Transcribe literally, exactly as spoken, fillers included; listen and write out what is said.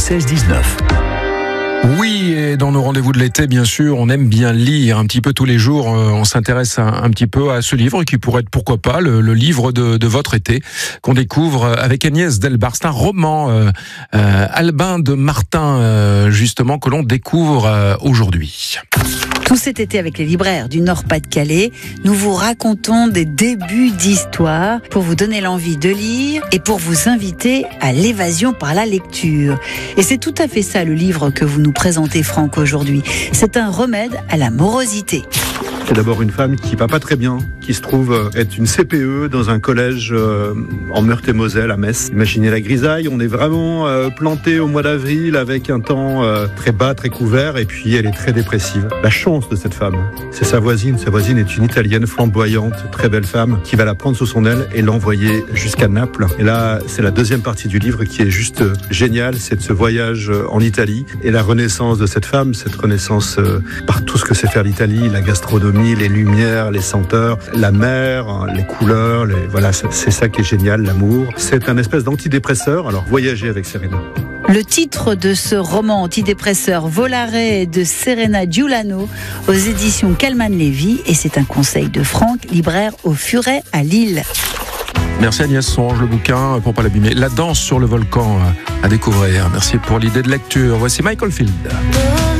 seize dix-neuf. Oui, et dans nos rendez-vous de l'été, bien sûr, on aime bien lire un petit peu tous les jours. On s'intéresse un, un petit peu à ce livre qui pourrait être, pourquoi pas, le, le livre de, de votre été qu'on découvre avec Agnès Delbar. C'est un roman, euh, euh, Albin de Martin, euh, justement, que l'on découvre euh, aujourd'hui. Tout cet été, avec les libraires du Nord-Pas-de-Calais, nous vous racontons des débuts d'histoire pour vous donner l'envie de lire et pour vous inviter à l'évasion par la lecture. Et c'est tout à fait ça le livre que vous nous présentez, Franck, aujourd'hui. C'est un remède à la morosité. C'est d'abord une femme qui va pas très bien, qui se trouve être une C P E dans un collège euh, en Meurthe-et-Moselle à Metz. Imaginez la grisaille, on est vraiment euh, planté au mois d'avril avec un temps euh, très bas, très couvert, et puis elle est très dépressive. La chance de cette femme, c'est sa voisine. Sa voisine est une Italienne flamboyante, très belle femme, qui va la prendre sous son aile et l'envoyer jusqu'à Naples. Et là, c'est la deuxième partie du livre qui est juste géniale, c'est de ce voyage en Italie et la renaissance de cette femme, cette renaissance euh, par tout ce que c'est faire l'Italie, la gastronomie, les lumières, les senteurs, la mer, les couleurs, les... voilà, c'est ça qui est génial, l'amour. C'est un espèce d'antidépresseur, alors voyager avec Serena. Le titre de ce roman antidépresseur, Volare de Serena Giuliano, aux éditions Calman-Lévy, et c'est un conseil de Franck, libraire au Furet à Lille. Merci Agnès, on range le bouquin pour pas l'abîmer. La danse sur le volcan à découvrir. Merci pour l'idée de lecture. Voici Michael Field.